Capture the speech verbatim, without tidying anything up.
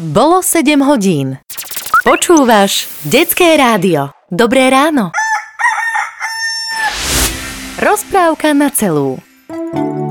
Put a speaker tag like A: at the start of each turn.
A: Bolo sedem hodín. Počúvaš Detské rádio. Dobré ráno. Rozprávka na celú.